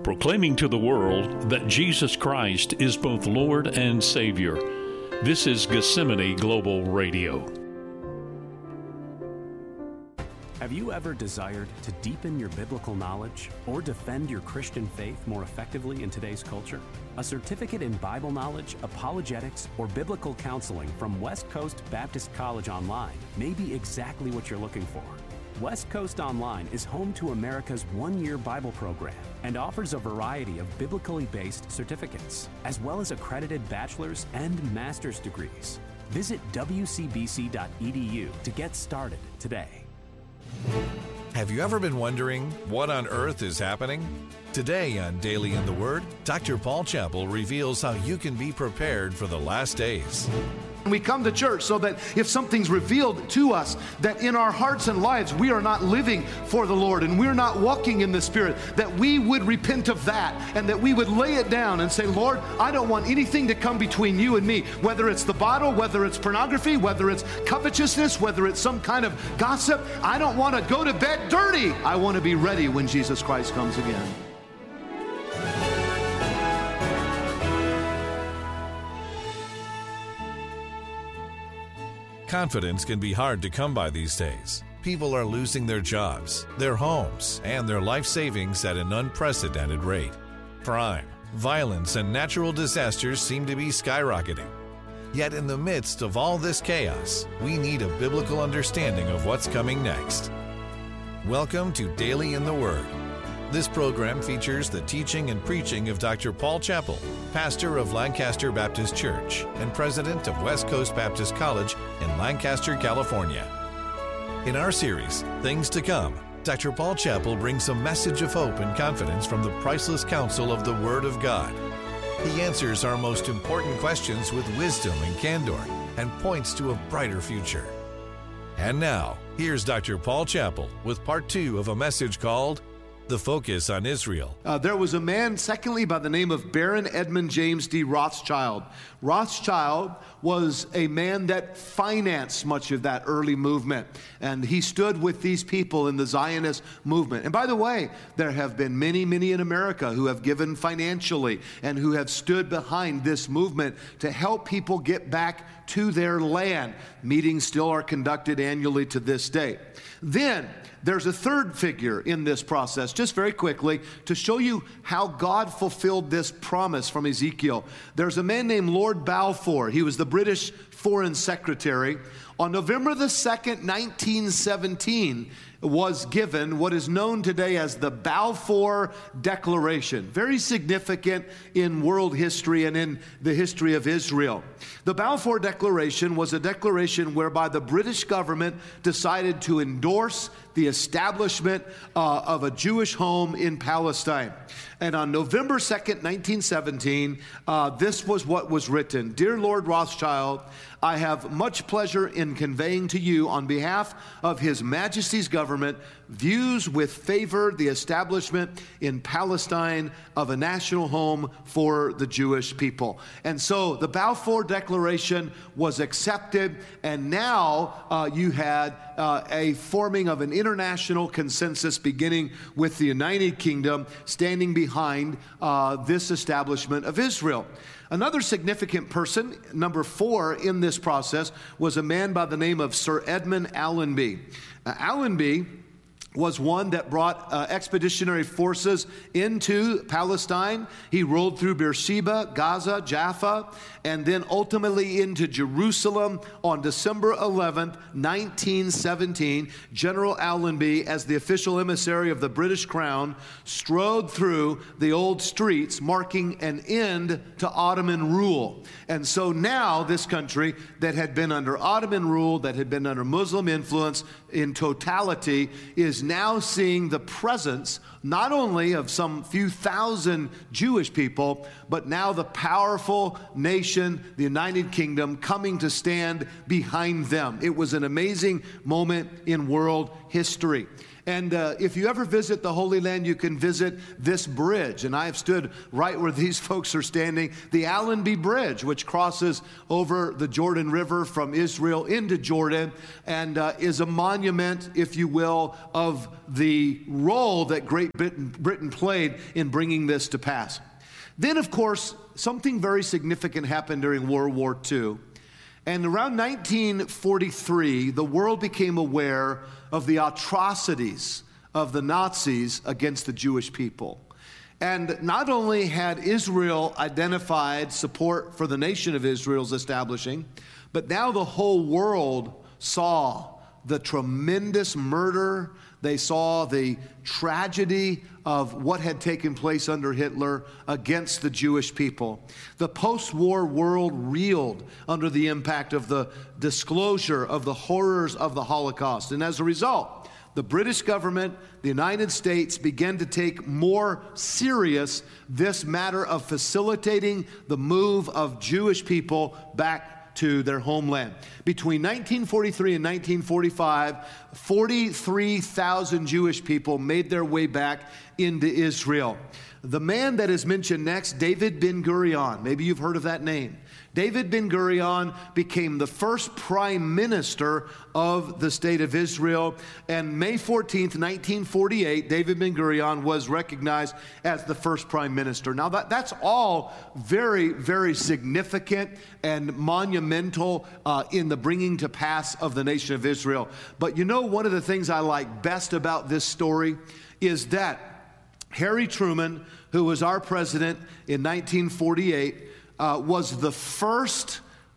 proclaiming to the world that Jesus Christ is both Lord and Savior. This is Gethsemane Global Radio. Have you ever desired to deepen your biblical knowledge or defend your Christian faith more effectively in today's culture? A certificate in Bible knowledge, apologetics, or biblical counseling from West Coast Baptist College Online may be exactly what you're looking for. West Coast Online is home to America's one-year Bible program and offers a variety of biblically based certificates, as well as accredited bachelor's and master's degrees. Visit wcbc.edu to get started today. Have you ever been wondering what on earth is happening? Today on Daily in the Word, Dr. Paul Chappell reveals how you can be prepared for the last days. We come to church so that if something's revealed to us, that in our hearts and lives we are not living for the Lord and we're not walking in the Spirit, that we would repent of that and that we would lay it down and say, Lord, I don't want anything to come between you and me, whether it's the bottle, whether it's pornography, whether it's covetousness, whether it's some kind of gossip. I don't want to go to bed dirty. I want to be ready when Jesus Christ comes again. Confidence can be hard to come by these days. People are losing their jobs, their homes, and their life savings at an unprecedented rate. Crime, violence, and natural disasters seem to be skyrocketing. Yet in the midst of all this chaos, we need a biblical understanding of what's coming next. Welcome to Daily in the Word. This program features the teaching and preaching of Dr. Paul Chappell, pastor of Lancaster Baptist Church and president of West Coast Baptist College in Lancaster, California. In our series, Things to Come, Dr. Paul Chappell brings a message of hope and confidence from the priceless counsel of the Word of God. He answers our most important questions with wisdom and candor and points to a brighter future. And now, here's Dr. Paul Chappell with part 2 of a message called The Focus on Israel. There was a man, secondly, by the name of Baron Edmund James D. Rothschild. Rothschild was a man that financed much of that early movement, and he stood with these people in the Zionist movement. And by the way, there have been many, many in America who have given financially and who have stood behind this movement to help people get back to their land. Meetings still are conducted annually to this day. Then, there's a third figure in this process, just very quickly, to show you how God fulfilled this promise from Ezekiel. There's a man named Lord Balfour. He was the British Foreign Secretary. On November the 2nd, 1917, was given what is known today as the Balfour Declaration. Very significant in world history and in the history of Israel. The Balfour Declaration was a declaration whereby the British government decided to endorse the establishment of a Jewish home in Palestine. And on November 2nd, 1917, this was what was written. Dear Lord Rothschild, I have much pleasure in conveying to you on behalf of His Majesty's government views with favor the establishment in Palestine of a national home for the Jewish people. And so the Balfour Declaration was accepted, and now you had a forming of an international consensus beginning with the United Kingdom standing behind this establishment of Israel. Another significant person, number 4 in this process, was a man by the name of Sir Edmund Allenby. Allenby was one that brought expeditionary forces into Palestine. He rolled through Beersheba, Gaza, Jaffa, and then ultimately into Jerusalem on December 11th, 1917. General Allenby, as the official emissary of the British Crown, strode through the old streets, marking an end to Ottoman rule. And so now this country that had been under Ottoman rule, that had been under Muslim influence in totality, is now seeing the presence not only of some few thousand Jewish people, but now the powerful nation, the United Kingdom, coming to stand behind them. It was an amazing moment in world history. And if you ever visit the Holy Land, you can visit this bridge. And I have stood right where these folks are standing, the Allenby Bridge, which crosses over the Jordan River from Israel into Jordan, and is a monument, if you will, of the role that Great Britain played in bringing this to pass. Then, of course, something very significant happened during World War II. And around 1943, the world became aware of the atrocities of the Nazis against the Jewish people. And not only had Israel identified support for the nation of Israel's establishing, but now the whole world saw the tremendous murder. They saw the tragedy of what had taken place under Hitler against the Jewish people. The post-war world reeled under the impact of the disclosure of the horrors of the Holocaust. And as a result, the British government, the United States, began to take more serious this matter of facilitating the move of Jewish people back to their homeland. Between 1943 and 1945, 43,000 Jewish people made their way back into Israel. The man that is mentioned next, David Ben-Gurion, maybe you've heard of that name. David Ben-Gurion became the first prime minister of the state of Israel. And May 14th, 1948, David Ben-Gurion was recognized as the first prime minister. Now, that's all very, very significant and monumental in the bringing to pass of the nation of Israel. But you know, one of the things I like best about this story is that Harry Truman, who was our president in 1948, was the first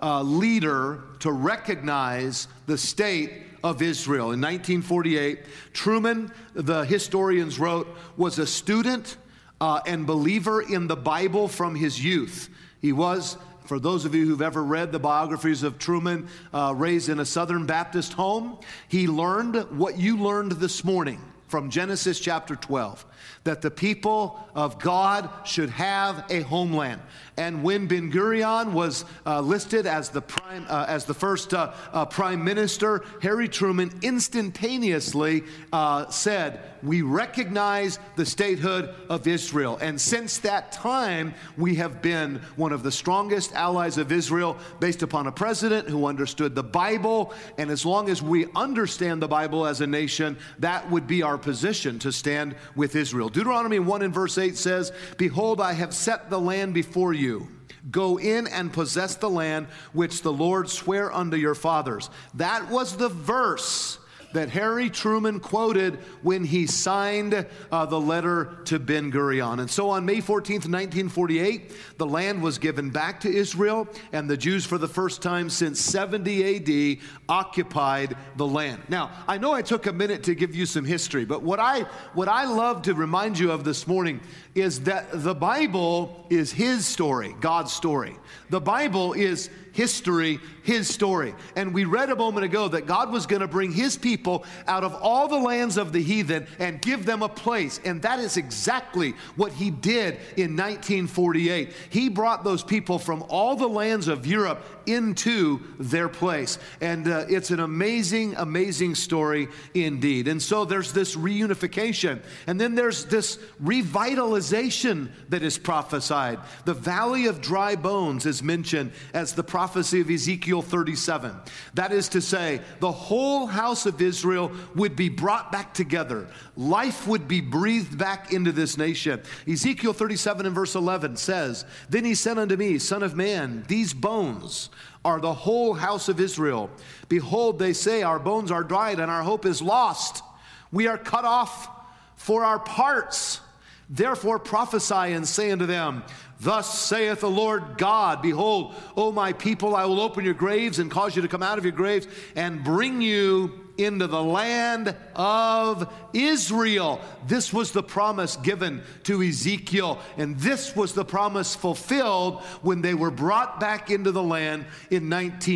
leader to recognize the state of Israel. In 1948, Truman, the historians wrote, was a student and believer in the Bible from his youth. He was, for those of you who've ever read the biographies of Truman, raised in a Southern Baptist home. He learned what you learned this morning from Genesis chapter 12, that the people of God should have a homeland. And when Ben-Gurion was listed as the first prime minister, Harry Truman instantaneously said, "We recognize the statehood of Israel." And since that time, we have been one of the strongest allies of Israel, based upon a president who understood the Bible. And as long as we understand the Bible as a nation, that would be our position, to stand with Israel. Deuteronomy 1 and verse 8 says, "Behold, I have set the land before you. Go in and possess the land which the Lord sware unto your fathers." That was the verse that Harry Truman quoted when he signed the letter to Ben-Gurion. And so on May 14th, 1948, the land was given back to Israel, and the Jews, for the first time since 70 AD, occupied the land. Now, I know I took a minute to give you some history, but what I love to remind you of this morning is that the Bible is His story, God's story. The Bible is history, His story. And we read a moment ago that God was going to bring His people out of all the lands of the heathen and give them a place. And that is exactly what He did in 1948. He brought those people from all the lands of Europe into their place. And it's an amazing, amazing story indeed. And so there's this reunification. And then there's this revitalization that is prophesied. The valley of dry bones is mentioned as the prophecy of Ezekiel 37. That is to say, the whole house of Israel would be brought back together. Life would be breathed back into this nation. Ezekiel 37 and verse 11 says, "Then he said unto me, Son of man, these bones are the whole house of Israel. Behold, they say, our bones are dried and our hope is lost. We are cut off for our parts. Therefore prophesy and say unto them, Thus saith the Lord God, Behold, O my people, I will open your graves and cause you to come out of your graves and bring you into the land of Israel." This was the promise given to Ezekiel, and this was the promise fulfilled when they were brought back into the land in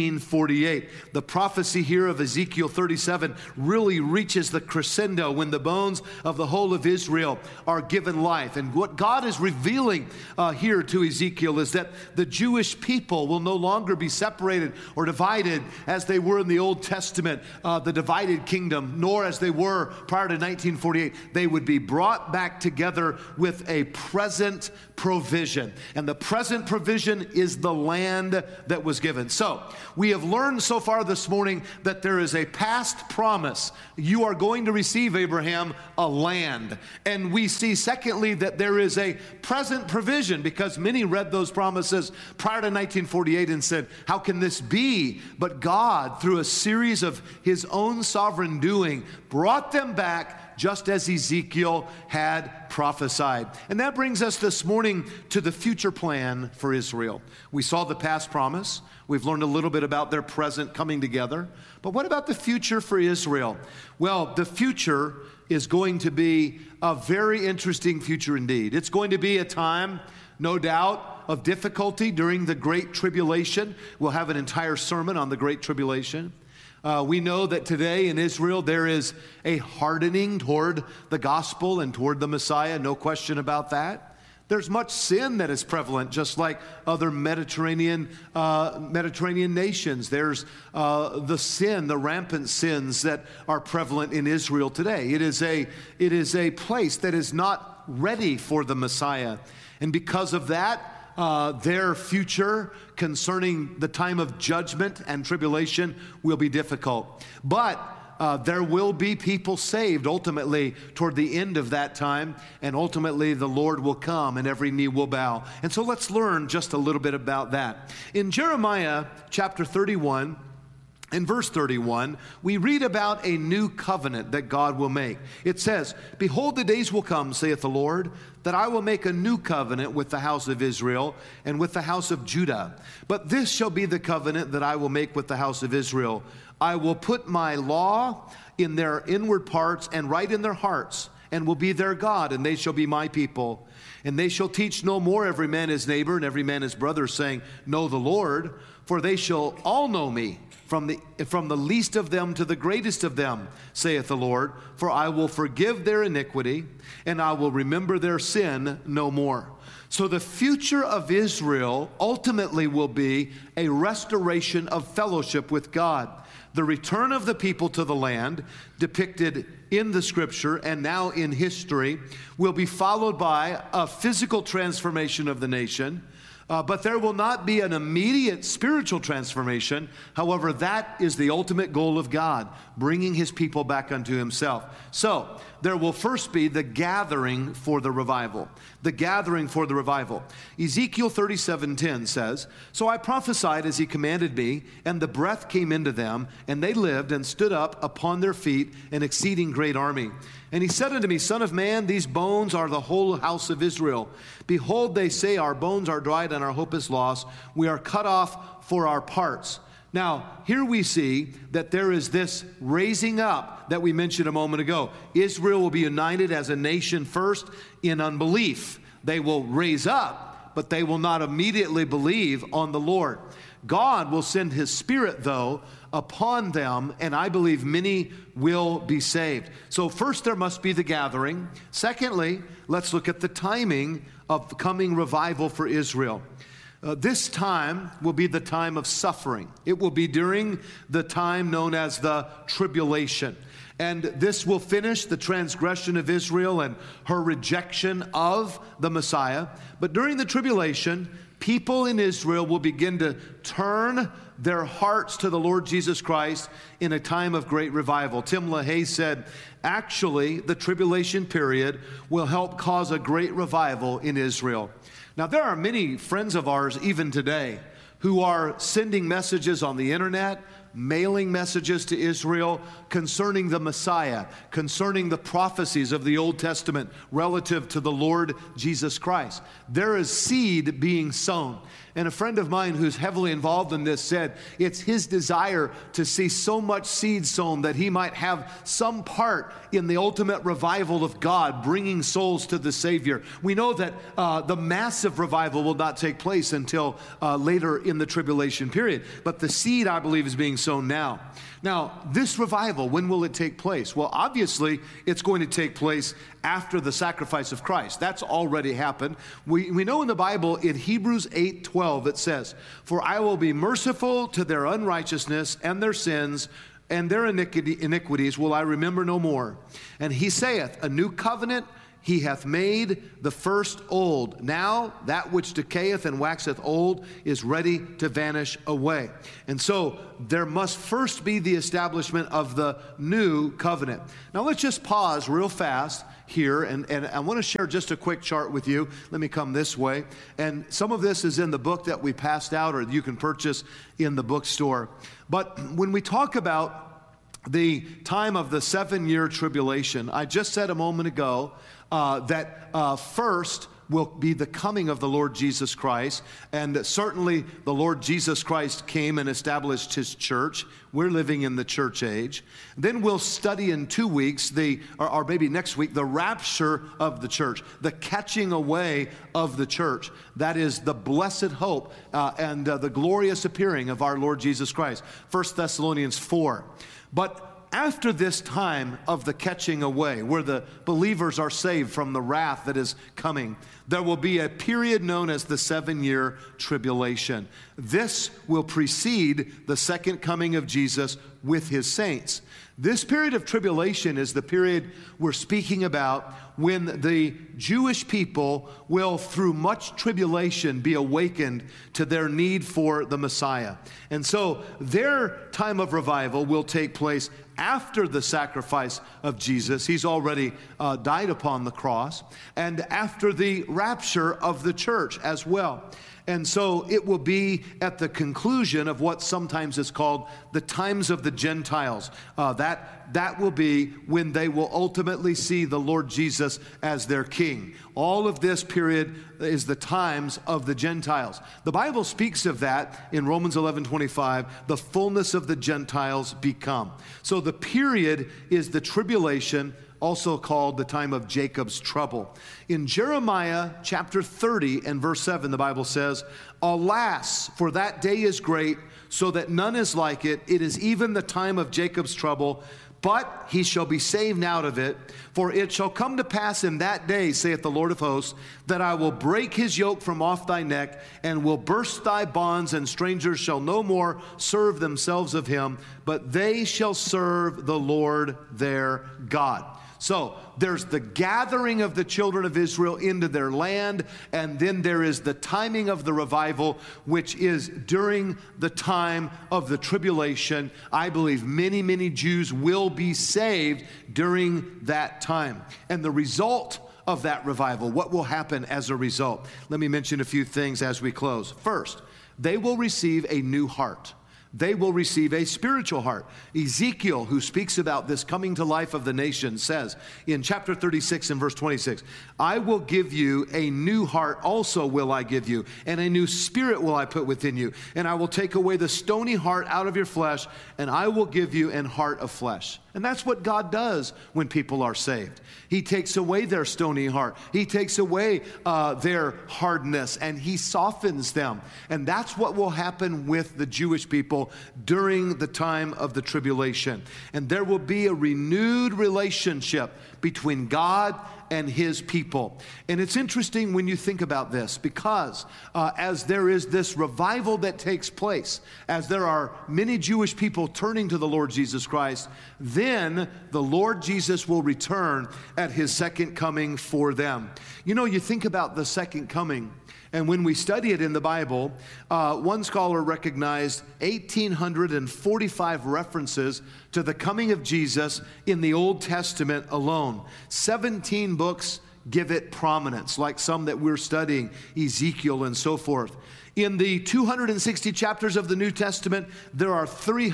1948. The prophecy here of Ezekiel 37 really reaches the crescendo when the bones of the whole of Israel are given life. And what God is revealing here to Ezekiel is that the Jewish people will no longer be separated or divided as they were in the Old Testament. The divided kingdom, nor as they were prior to 1948. They would be brought back together with a present provision. And the present provision is the land that was given. So we have learned so far this morning that there is a past promise. You are going to receive, Abraham, a land. And we see, secondly, that there is a present provision, because many read those promises prior to 1948 and said, how can this be? But God, through a series of his own sovereign doing, brought them back just as Ezekiel had prophesied. And that brings us this morning to the future plan for Israel. We saw the past promise. We've learned a little bit about their present coming together. But what about the future for Israel? Well, the future is going to be a very interesting future indeed. It's going to be a time, no doubt, of difficulty during the Great Tribulation. We'll have an entire sermon on the Great Tribulation. We know that today in Israel there is a hardening toward the gospel and toward the Messiah, no question about that. There's much sin that is prevalent, just like other Mediterranean nations. There's the rampant sins that are prevalent in Israel today. It is a place that is not ready for the Messiah. And because of that, their future concerning the time of judgment and tribulation will be difficult. But there will be people saved ultimately toward the end of that time, and ultimately the Lord will come and every knee will bow. And so let's learn just a little bit about that. In Jeremiah chapter 31, in verse 31, we read about a new covenant that God will make. It says, "Behold, the days will come, saith the Lord, that I will make a new covenant with the house of Israel and with the house of Judah. But this shall be the covenant that I will make with the house of Israel. I will put my law in their inward parts and write in their hearts, and will be their God, and they shall be my people. And they shall teach no more every man his neighbor and every man his brother, saying, Know the Lord, for they shall all know me, from the least of them to the greatest of them, saith the Lord. For I will forgive their iniquity, and I will remember their sin no more." So the future of Israel ultimately will be a restoration of fellowship with God. The return of the people to the land, depicted in the scripture and now in history, will be followed by a physical transformation of the nation. But there will not be an immediate spiritual transformation. However, that is the ultimate goal of God, bringing his people back unto himself. So there will first be the gathering for the revival. The gathering for the revival. Ezekiel 37:10 says, "So I prophesied as he commanded me, and the breath came into them, and they lived and stood up upon their feet, an exceeding great army. And he said unto me, Son of man, these bones are the whole house of Israel. Behold, they say, Our bones are dried and our hope is lost. We are cut off for our parts." Now, here we see that there is this raising up that we mentioned a moment ago. Israel will be united as a nation first in unbelief. They will raise up, but they will not immediately believe on the Lord. God will send his Spirit, though, upon them, and I believe many will be saved. So first there must be the gathering. Secondly, let's look at the timing of the coming revival for Israel. This time will be the time of suffering. It will be during the time known as the tribulation. And this will finish the transgression of Israel and her rejection of the Messiah. But during the tribulation, people in Israel will begin to turn their hearts to the Lord Jesus Christ in a time of great revival. Tim LaHaye said, actually, the tribulation period will help cause a great revival in Israel. Now, there are many friends of ours, even today, who are sending messages on the internet, mailing messages to Israel concerning the Messiah, concerning the prophecies of the Old Testament relative to the Lord Jesus Christ. There is seed being sown. And a friend of mine who's heavily involved in this said it's his desire to see so much seed sown that he might have some part in the ultimate revival of God, bringing souls to the Savior. We know that the massive revival will not take place until later in the tribulation period. But the seed, I believe, is being sown now. Now, this revival, when will it take place? Well, obviously, it's going to take place after the sacrifice of Christ. That's already happened. We know in the Bible, in Hebrews 8:12, it says, "For I will be merciful to their unrighteousness and their sins, and their iniquities will I remember no more. And he saith, a new covenant he hath made, the first old. Now that which decayeth and waxeth old is ready to vanish away. And so there must first be the establishment of the new covenant. Now let's just pause real fast here, and I want to share just a quick chart with you. Let me come this way. And some of this is in the book that we passed out, or you can purchase in the bookstore. But when we talk about the time of the 7-year tribulation, I just said a moment ago that first will be the coming of the Lord Jesus Christ. And certainly the Lord Jesus Christ came and established his church. We're living in the church age. Then we'll study in 2 weeks, or maybe next week, the rapture of the church, the catching away of the church. That is the blessed hope and the glorious appearing of our Lord Jesus Christ. 1 Thessalonians 4. But after this time of the catching away, where the believers are saved from the wrath that is coming, there will be a period known as the 7-year tribulation. This will precede the second coming of Jesus with his saints. This period of tribulation is the period we're speaking about when the Jewish people will, through much tribulation, be awakened to their need for the Messiah. And so their time of revival will take place after the sacrifice of Jesus. He's already died upon the cross. And after the rapture of the church as well. And so it will be at the conclusion of what sometimes is called the times of the Gentiles. That will be when they will ultimately see the Lord Jesus as their king. All of this period is the times of the Gentiles. The Bible speaks of that in Romans 11:25, the fullness of the Gentiles become. So the period is the tribulation, also called the time of Jacob's trouble. In Jeremiah chapter 30 and verse 7, the Bible says, alas, for that day is great, so that none is like it. It is even the time of Jacob's trouble, but he shall be saved out of it. For it shall come to pass in that day, saith the Lord of hosts, that I will break his yoke from off thy neck, and will burst thy bonds, and strangers shall no more serve themselves of him, but they shall serve the Lord their God. So there's the gathering of the children of Israel into their land, and then there is the timing of the revival, which is during the time of the tribulation. I believe many, many Jews will be saved during that time. And the result of that revival, what will happen as a result? Let me mention a few things as we close. First, they will receive a new heart. They will receive a spiritual heart. Ezekiel, who speaks about this coming to life of the nation, says in chapter 36 and verse 26, I will give you a new heart also will I give you, and a new spirit will I put within you, and I will take away the stony heart out of your flesh, and I will give you an heart of flesh. And that's what God does when people are saved. He takes away their stony heart. He takes away their hardness, and he softens them. And that's what will happen with the Jewish people during the time of the tribulation. And there will be a renewed relationship between God and his people. And it's interesting when you think about this, because as there is this revival that takes place, as there are many Jewish people turning to the Lord Jesus Christ, then the Lord Jesus will return at his second coming for them. You know, you think about the second coming, and when we study it in the Bible, one scholar recognized 1,845 references to the coming of Jesus in the Old Testament alone. 17 books give it prominence, like some that we're studying, Ezekiel and so forth. In the 260 chapters of the New Testament, there are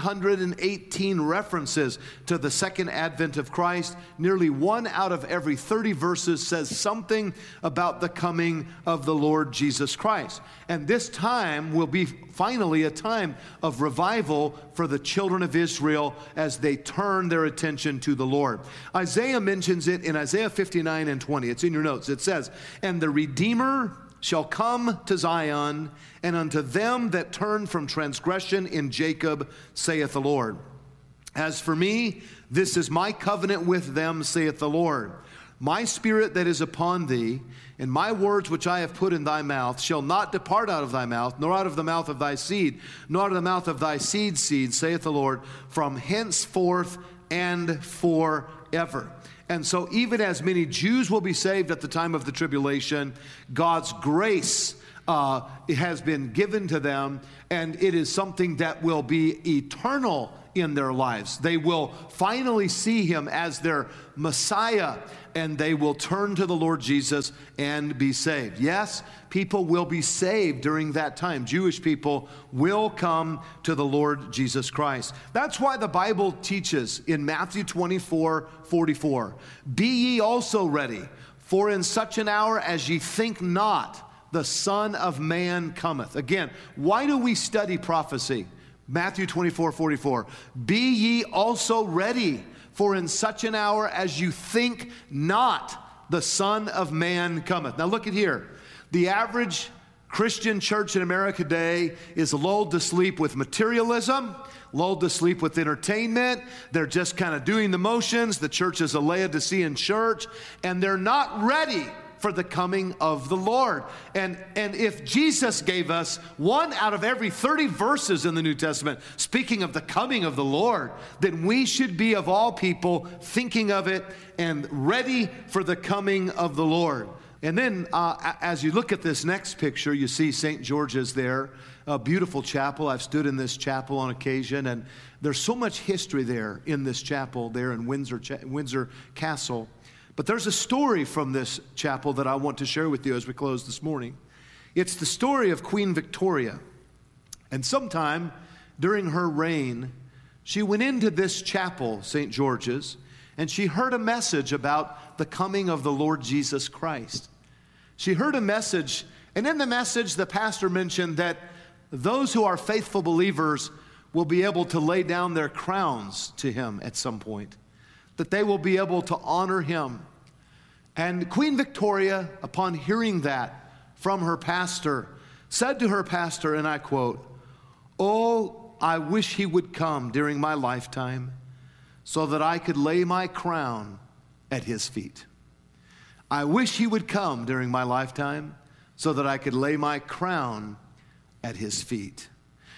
318 references to the second advent of Christ. Nearly 1 out of every 30 verses says something about the coming of the Lord Jesus Christ. And this time will be finally a time of revival for the children of Israel as they turn their attention to the Lord. Isaiah mentions it in Isaiah 59 and 20. It's in your notes. It says, and the Redeemer shall come to Zion, and unto them that turn from transgression in Jacob, saith the Lord. As for me, this is my covenant with them, saith the Lord. My spirit that is upon thee, and my words which I have put in thy mouth, shall not depart out of thy mouth, nor out of the mouth of thy seed, nor out of the mouth of thy seed's seed, saith the Lord, from henceforth and forever. And so even as many Jews will be saved at the time of the tribulation, God's grace has been given to them, and it is something that will be eternal in their lives. They will finally see him as their Messiah, and they will turn to the Lord Jesus and be saved. Yes, people will be saved during that time. Jewish people will come to the Lord Jesus Christ. That's why the Bible teaches in Matthew 24:44, be ye also ready, for in such an hour as ye think not, the Son of Man cometh. Again, why do we study prophecy? Matthew 24:44, be ye also ready, for in such an hour as you think not, the Son of Man cometh. Now look at here. The average Christian church in America today is lulled to sleep with materialism, lulled to sleep with entertainment. They're just kind of doing the motions. The church is a Laodicean church, and they're not ready for the coming of the Lord. And if Jesus gave us 1 out of every 30 verses in the New Testament speaking of the coming of the Lord, then we should be, of all people, thinking of it and ready for the coming of the Lord. And then as you look at this next picture, you see St. George's there, a beautiful chapel. I've stood in this chapel on occasion, and there's so much history there in this chapel there in Windsor Castle. But there's a story from this chapel that I want to share with you as we close this morning. It's the story of Queen Victoria. And sometime during her reign, she went into this chapel, St. George's, and she heard a message about the coming of the Lord Jesus Christ. She heard a message, and in the message, the pastor mentioned that those who are faithful believers will be able to lay down their crowns to him at some point, that they will be able to honor him. And Queen Victoria, upon hearing that from her pastor, said to her pastor, and I quote, "Oh, I wish he would come during my lifetime so that I could lay my crown at his feet. I wish he would come during my lifetime so that I could lay my crown at his feet."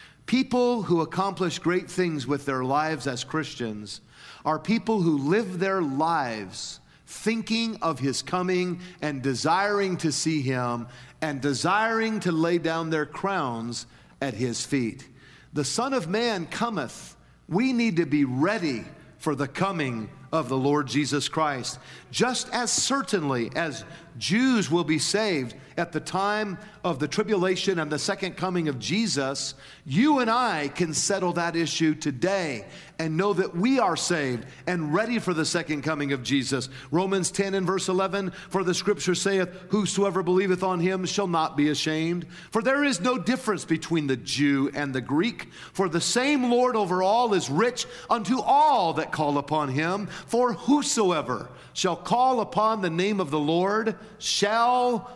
People who accomplish great things with their lives as Christians are people who live their lives thinking of his coming and desiring to see him and desiring to lay down their crowns at his feet. The Son of Man cometh. We need to be ready for the coming of the Lord Jesus Christ. Just as certainly as Jews will be saved at the time of the tribulation and the second coming of Jesus, you and I can settle that issue today and know that we are saved and ready for the second coming of Jesus. Romans 10 and verse 11, for the scripture saith, whosoever believeth on him shall not be ashamed. For there is no difference between the Jew and the Greek. For the same Lord over all is rich unto all that call upon him. For whosoever shall call upon the name of the Lord shall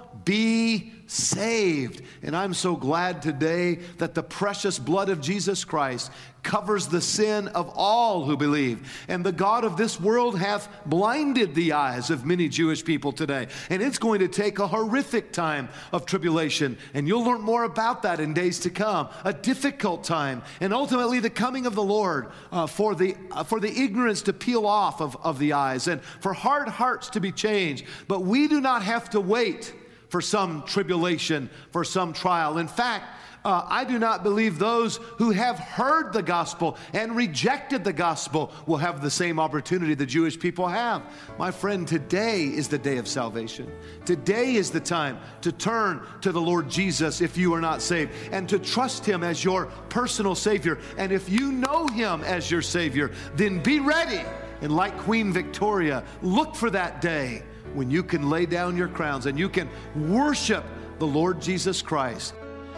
be saved. And I'm so glad today that the precious blood of Jesus Christ covers the sin of all who believe. And the God of this world hath blinded the eyes of many Jewish people today. And it's going to take a horrific time of tribulation. And you'll learn more about that in days to come. A difficult time. And ultimately the coming of the Lord for the ignorance to peel off of the eyes and for hard hearts to be changed. But we do not have to wait for some tribulation, for some trial. In fact, I do not believe those who have heard the gospel and rejected the gospel will have the same opportunity the Jewish people have. My friend, today is the day of salvation. Today is the time to turn to the Lord Jesus if you are not saved and to trust him as your personal Savior. And if you know him as your Savior, then be ready. And like Queen Victoria, look for that day when you can lay down your crowns and you can worship the Lord Jesus Christ.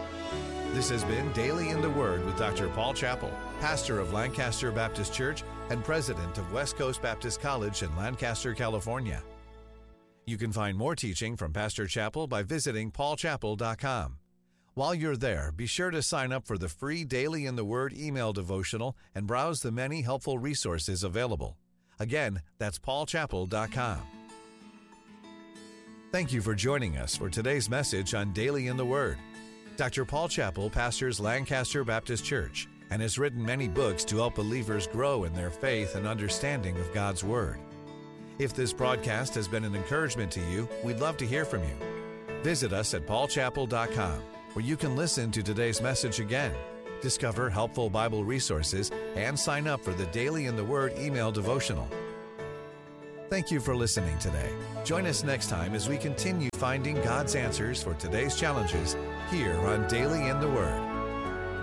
This has been Daily in the Word with Dr. Paul Chappell, pastor of Lancaster Baptist Church and president of West Coast Baptist College in Lancaster, California. You can find more teaching from Pastor Chappell by visiting paulchappell.com. While you're there, be sure to sign up for the free Daily in the Word email devotional and browse the many helpful resources available. Again, that's paulchappell.com. Thank you for joining us for today's message on Daily in the Word. Dr. Paul Chappell pastors Lancaster Baptist Church and has written many books to help believers grow in their faith and understanding of God's Word. If this broadcast has been an encouragement to you, we'd love to hear from you. Visit us at paulchappell.com, where you can listen to today's message again, discover helpful Bible resources, and sign up for the Daily in the Word email devotional. Thank you for listening today. Join us next time as we continue finding God's answers for today's challenges here on Daily in the Word.